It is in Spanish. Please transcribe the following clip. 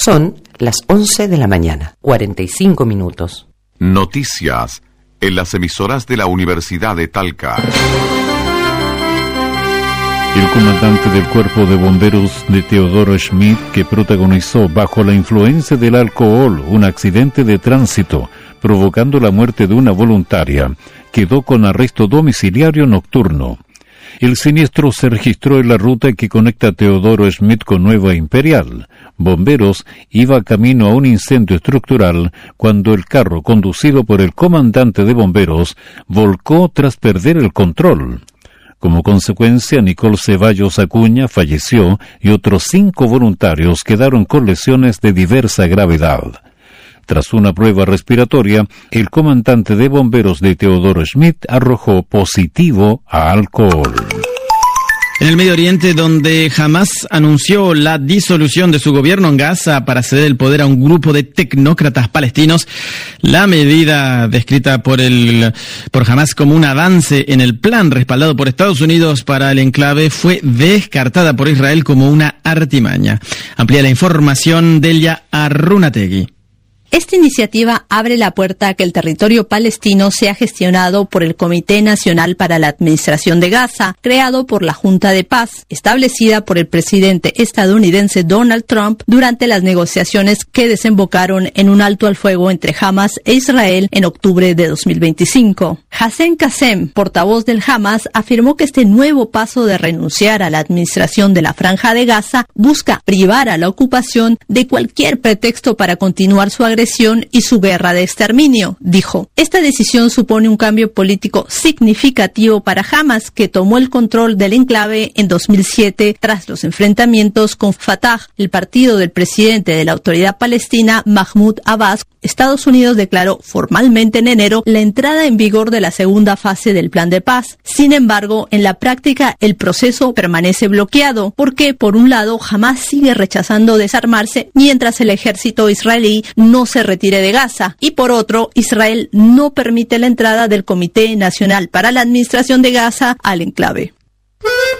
Son las 11 de la mañana, 45 minutos. Noticias en las emisoras de la Universidad de Talca. El comandante del Cuerpo de Bomberos de Teodoro Schmidt, que protagonizó bajo la influencia del alcohol un accidente de tránsito, provocando la muerte de una voluntaria, quedó con arresto domiciliario nocturno. El siniestro se registró en la ruta que conecta Teodoro Schmidt con Nueva Imperial. Bomberos iba camino a un incendio estructural cuando el carro conducido por el comandante de bomberos volcó tras perder el control. Como consecuencia, Nicole Ceballos Acuña falleció y otros 5 voluntarios quedaron con lesiones de diversa gravedad. Tras una prueba respiratoria, el comandante de bomberos de Teodoro Schmidt arrojó positivo a alcohol. En el Medio Oriente, donde Hamás anunció la disolución de su gobierno en Gaza para ceder el poder a un grupo de tecnócratas palestinos, la medida descrita por Hamás como un avance en el plan respaldado por Estados Unidos para el enclave fue descartada por Israel como una artimaña. Amplía la información Delia Arrunategui. Esta iniciativa abre la puerta a que el territorio palestino sea gestionado por el Comité Nacional para la Administración de Gaza, creado por la Junta de Paz, establecida por el presidente estadounidense Donald Trump durante las negociaciones que desembocaron en un alto al fuego entre Hamás e Israel en octubre de 2025. Hassem Qasem, portavoz del Hamás, afirmó que este nuevo paso de renunciar a la administración de la Franja de Gaza busca privar a la ocupación de cualquier pretexto para continuar su agresión y su guerra de exterminio. Dijo, esta decisión supone un cambio político significativo para Hamás, que tomó el control del enclave en 2007 tras los enfrentamientos con Fatah, el partido del presidente de la Autoridad Palestina, Mahmoud Abbas. Estados Unidos declaró formalmente en enero la entrada en vigor de la segunda fase del plan de paz. Sin embargo, en la práctica el proceso permanece bloqueado porque, por un lado, Hamás sigue rechazando desarmarse mientras el ejército israelí no se retire de Gaza, y por otro, Israel no permite la entrada del Comité Nacional para la Administración de Gaza al enclave.